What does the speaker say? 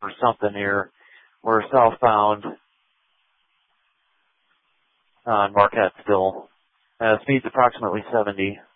or something here. We're southbound on Marquette still. Speed's approximately 70.